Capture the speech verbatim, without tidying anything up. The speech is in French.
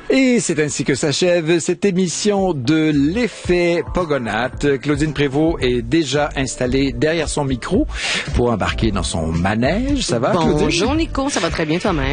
Et c'est ainsi que s'achève cette émission de l'effet Pogonates. Claudine Prévost est déjà installée derrière son micro pour embarquer dans son manège. Ça va, Claudine? Bonjour Nico, ça va très bien toi-même.